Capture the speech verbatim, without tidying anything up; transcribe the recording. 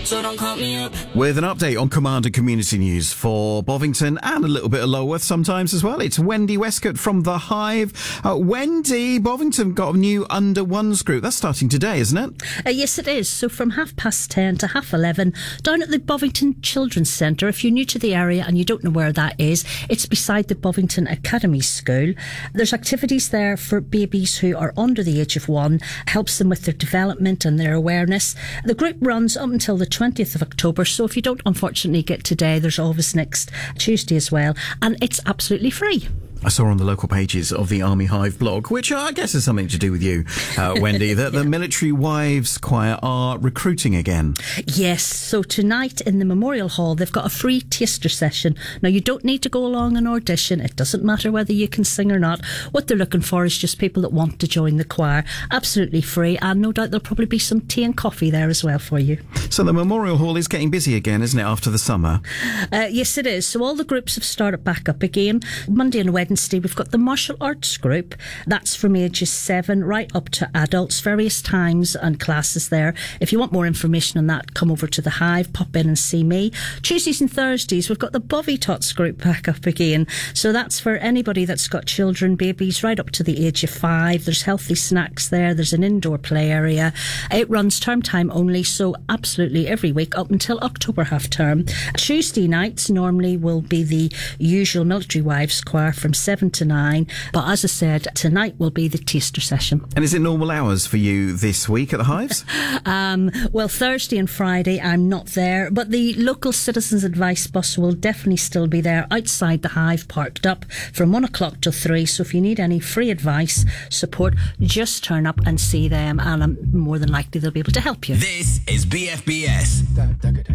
so don't call me up. With an update on Commander Community News for Bovington and a little bit of Lulworth sometimes as well. It's Wendy Westcott from The Hive. Uh, Wendy, Bovington got a new Under Ones group. That's starting today, isn't it? Uh, yes, it is. So from half past ten to half eleven, down at the Bovington Children's Centre. If you're new to the area and you don't know where that is, it's beside the Bovington Academy School. There's activities there for babies who are under the age of one, helps them with their development and their awareness. The group runs up until the twentieth of October, so if you don't unfortunately get today, there's always next Tuesday as well, and it's absolutely free. I saw on the local pages of the Army Hive blog, which I guess has something to do with you, uh, Wendy, that yeah. the Military Wives Choir are recruiting again. Yes, so tonight in the Memorial Hall, they've got a free taster session. Now, you don't need to go along and audition. It doesn't matter whether you can sing or not. What they're looking for is just people that want to join the choir. Absolutely free, and no doubt there'll probably be some tea and coffee there as well for you. So the Memorial Hall is getting busy again, isn't it, after the summer? Uh, yes, it is. So all the groups have started back up again. Monday and Wednesday, we've got the martial arts group. That's from ages seven right up to adults, various times and classes there. If you want more information on that, come over to the Hive, pop in and see me. Tuesdays and Thursdays, we've got the Bovy Tots group back up again. So that's for anybody that's got children, babies, right up to the age of five. There's healthy snacks there. There's an indoor play area. It runs term time only, so absolutely every week up until October half term. Tuesday nights normally will be the usual Military Wives Choir from seven to nine, but as I said, tonight will be the taster session. And is it normal hours for you this week at the Hives? um, well, Thursday and Friday I'm not there, but the local Citizens Advice bus will definitely still be there outside the Hive, parked up from one o'clock till three. So if you need any free advice, support, just turn up and see them, and I'm more than likely they'll be able to help you. This is B F B S.